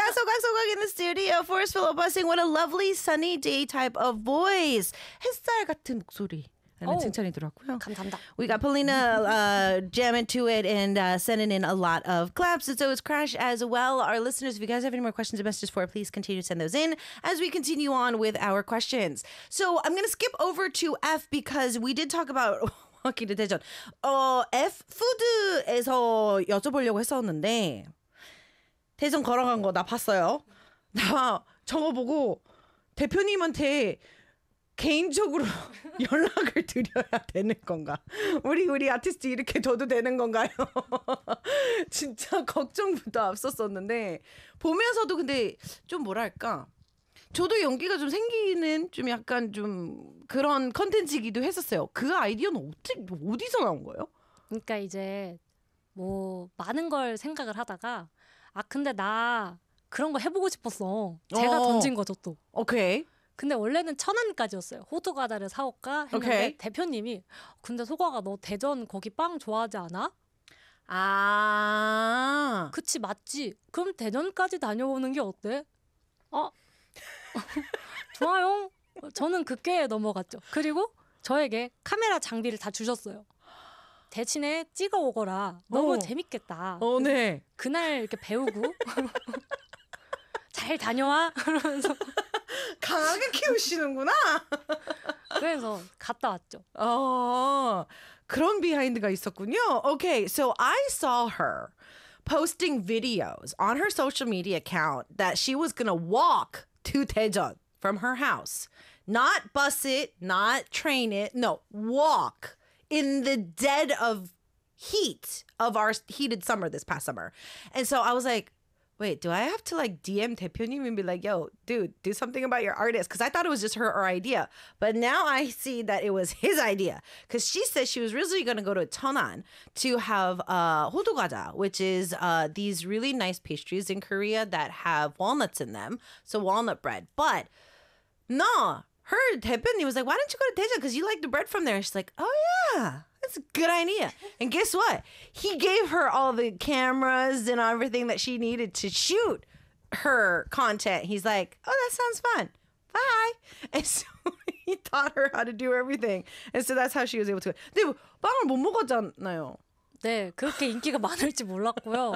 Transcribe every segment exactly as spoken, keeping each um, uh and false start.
got 소각소각 in the studio. Forrest Philippusing. What a lovely sunny day type of voice. 햇살 같은 목소리. 라는 칭찬이 들어왔고요. 감사합니다. We got Polina uh, jamming to it and uh, sending in a lot of claps. And so is Crash as well. Our listeners, if you guys have any more questions or messages for it, please continue to send those in as we continue on with our questions. So I'm going to skip over to F because we did talk about walking to 대전. 어, F 푸드에서 여쭤보려고 했었는데 대전 걸어간 거 나 봤어요. 나 저거 보고 대표님한테 개인적으로 연락을 드려야 되는 건가? 우리 우리 아티스트 이렇게 둬도 되는 건가요? 진짜 걱정부터 앞섰었는데 보면서도 근데 좀 뭐랄까? 저도 연기가 좀 생기는 좀 약간 좀 그런 컨텐츠이기도 했었어요. 그 아이디어는 어떻게 어디서 나온 거예요? 그러니까 이제 뭐 많은 걸 생각을 하다가 아 근데 나 그런 거 해보고 싶었어. 제가 어. 던진 거죠 또. 오케이. 근데 원래는 천 원까지였어요. 호두 과자를 사올까 했는데 오케이. 대표님이 근데 소과가 너 대전 거기 빵 좋아하지 않아? 아. 그치 맞지. 그럼 대전까지 다녀오는 게 어때? 어? 좋아요. 저는 그게 넘어갔죠. 그리고 저에게 카메라 장비를 다 주셨어요. 대신에 찍어 오거라. 너무 어. 재밌겠다. 어, 네. 그날 이렇게 배우고 잘 다녀와. 그러면서 강하게 키우시는구나. 그래서 갔다 왔죠. 어, 그런 비하인드가 있었군요. Okay, so I saw her posting videos on her social media account that she was going to walk to Daejeon from her house. Not bus it, not train it, no, walk in the dead of heat of our heated summer this past summer. And so I was like, wait, do I have to like D M 대표님 and be like, yo, dude, do something about your artist? Because I thought it was just her, her idea. But now I see that it was his idea. Because she said she was originally going to go to Cheonan to have uh, 호두과자, which is uh, these really nice pastries in Korea that have walnuts in them. So walnut bread. But no, her 대표님 was like, why don't you go to Daejeon? Because you like the bread from there. She's like, oh, yeah. That's a good idea. And guess what? He gave her all the cameras and everything that she needed to shoot her content. He's like, oh, that sounds fun. Bye. And so he taught her how to do everything. And so that's how she was able to. 근데 빵을 못 먹었잖아요. 네, 그렇게 인기가 많을지 몰랐고요.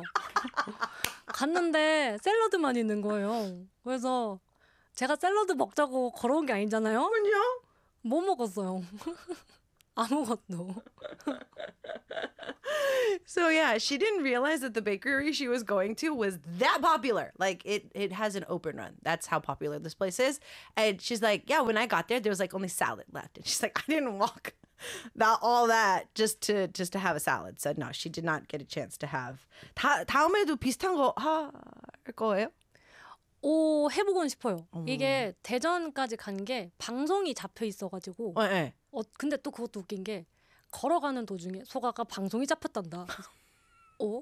갔는데 샐러드만 있는 거예요. 그래서 제가 샐러드 먹자고 걸어온 게 아니잖아요. 아니요. 뭐 먹었어요? 아무것도. So yeah, she didn't realize that the bakery she was going to was that popular. Like it, it has an open run. That's how popular this place is. And she's like, yeah, when I got there, there was like only salad left. And she's like, I didn't walk that all that just to just to have a salad. So no, she did not get a chance to have. 다 다음에도 비슷한 거 할 거예요? 오, 해보고는 싶어요. 음. 이게 대전까지 간 게 방송이 잡혀 있어가지고. 어, 네. 어, 근데 또 그것도 웃긴 게 걸어가는 도중에 소가가 방송이 잡혔단다. 그래서, 어?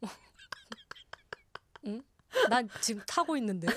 응? 난 지금 타고 있는데.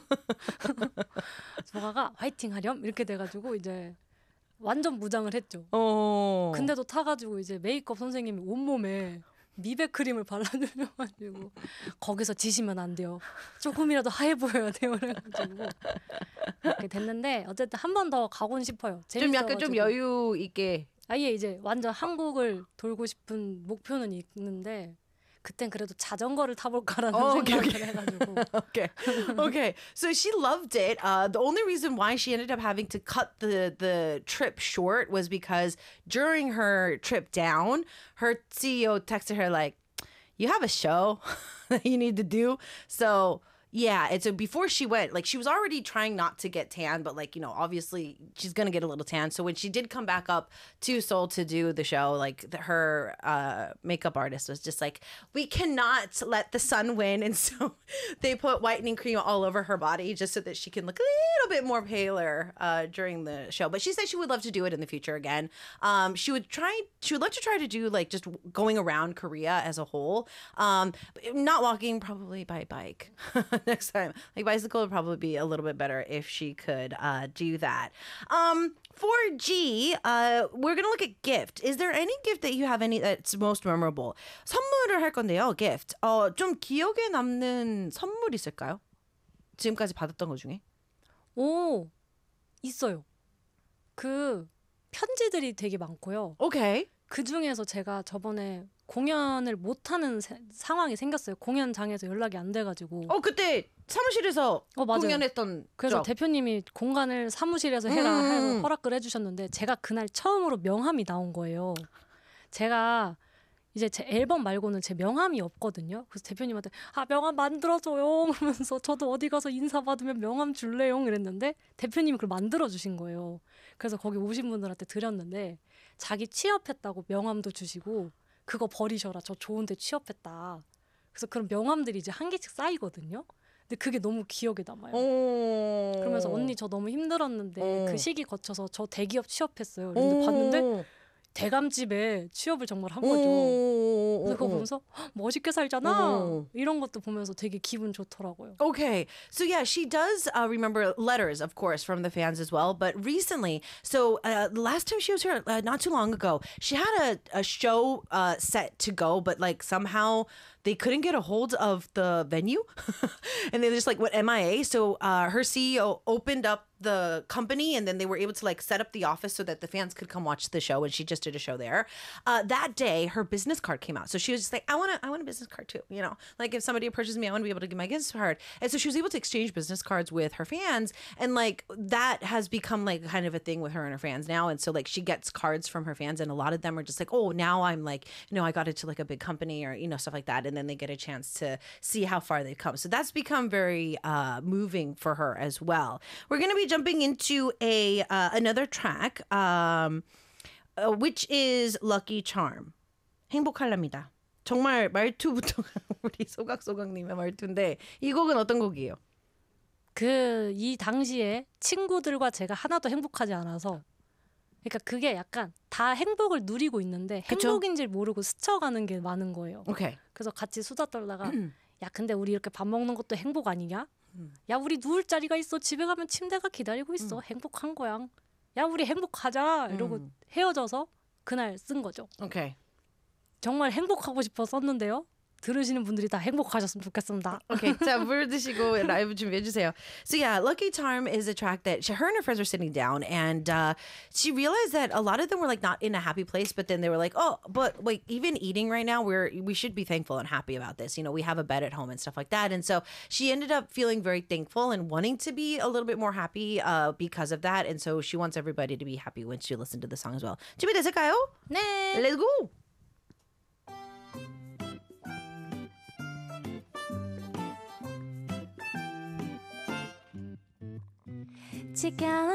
소가가 화이팅 하렴 이렇게 돼가지고 이제 완전 무장을 했죠. 어. 근데도 타가지고 이제 메이크업 선생님이 온몸에 미백 크림을 발라주셔가지고 거기서 지시면 안 돼요. 조금이라도 하얘 보여야 돼요. 그래가지고 이렇게 됐는데 어쨌든 한 번 더 가고는 싶어요. 좀 약간 좀 여유 있게. 아예 이제 완전 한국을 돌고 싶은 목표는 있는데 그땐 그래도 자전거를 타볼까라는 oh, 생각을 okay, okay. 해가지고. okay, okay. So she loved it. Uh, the only reason why she ended up having to cut the the trip short was because during her trip down, her C E O texted her like, "You have a show that you need to do." So. Yeah, and so before she went, like she was already trying not to get tan, but like, you know, obviously she's going to get a little tan. So when she did come back up to Seoul to do the show, like the, her uh, makeup artist was just like, we cannot let the sun win. And so they put whitening cream all over her body just so that she can look a little bit more paler uh, during the show. But she said she would love to do it in the future again. Um, she would try, she would love to try to do like just going around Korea as a whole. Um, not walking, probably by bike. Next time, like bicycle would probably be a little bit better if she could uh, do that. Um, for G, uh, we're gonna look at gift. Is there any gift that you have any that's most memorable? 선물을 할 건데요. Gift. 어, 좀 기억에 남는 선물 있을까요? 지금까지 받았던 것 중에? 오, 있어요. 그 편지들이 되게 많고요. 오케이. 그 중에서 제가 저번에 공연을 못하는 세- 상황이 생겼어요. 공연장에서 연락이 안 돼가지고. 어 그때 사무실에서 어, 맞아요. 공연했던 그래서 적. 대표님이 공간을 사무실에서 해라 음. 하고 허락을 해주셨는데 제가 그날 처음으로 명함이 나온 거예요. 제가 이제 제 앨범 말고는 제 명함이 없거든요. 그래서 대표님한테 아 명함 만들어줘요 그러면서 저도 어디 가서 인사 받으면 명함 줄래요 이랬는데 대표님이 그걸 만들어 주신 거예요. 그래서 거기 오신 분들한테 드렸는데 자기 취업했다고 명함도 주시고 그거 버리셔라 저 좋은데 취업했다. 그래서 그런 명함들이 이제 한 개씩 쌓이거든요. 근데 그게 너무 기억에 남아요. 오. 그러면서 언니 저 너무 힘들었는데 어. 그 시기 거쳐서 저 대기업 취업했어요. 근데 봤는데 오. 대감집에 취업을 정말 한 거죠. 오. 그래서 그거 보면서 "헉, 멋있게 살잖아. 어. 이런 것도 보면서 되게 기분 좋더라고요. Okay. So yeah, she does uh, remember letters, of course, from the fans as well. But recently, so uh, the last time she was here, uh, not too long ago, she had a, a show uh, set to go, but like somehow they couldn't get a hold of the venue and they just like went M I A. So uh, her C E O opened up the company and then they were able to like set up the office so that the fans could come watch the show, and she just did a show there. Uh, that day her business card came out, so she was just like, I want to I want a business card too, you know, like if somebody approaches me, I want to be able to give my business card. And so she was able to exchange business cards with her fans, and like that has become like kind of a thing with her and her fans now. And so like she gets cards from her fans, and a lot of them are just like, oh, now I'm like, you know, I got into like a big company, or you know, stuff like that, and then they get a chance to see how far they've come. So that's become very uh, moving for her as well. We're going to be jumping into a uh, another track, um, uh, which is Lucky Charm. 행복하랍니다. 정말 말투부터 우리 소각소각님의 말투인데 이 곡은 어떤 곡이에요? 그 이 당시에 친구들과 제가 하나도 행복하지 않아서 그러니까 그게 약간 다 행복을 누리고 있는데 그쵸? 행복인지 모르고 스쳐가는 게 많은 거예요. 오케이. 그래서 같이 수다 떨다가 야 근데 우리 이렇게 밥 먹는 것도 행복 아니냐? 야 우리 누울 자리가 있어. 집에 가면 침대가 기다리고 있어. 행복한 거야. 야 우리 행복하자. 이러고 음. 헤어져서 그날 쓴 거죠. 오케이. 정말 행복하고 싶어 썼는데요. 들으시는 분들이 다 행복하셨으면 좋겠습니다. Okay, 자, 물 드시고 라이브 준비해 주세요. So yeah, Lucky Charm is a track that she, her and her friends were sitting down, and uh, she realized that a lot of them were like not in a happy place. But then they were like, oh, but like even eating right now, we're we should be thankful and happy about this. You know, we have a bed at home and stuff like that. And so she ended up feeling very thankful and wanting to be a little bit more happy uh, because of that. And so she wants everybody to be happy when she listened to the song as well. 준비되실까요? 네. Let's go. 지겨운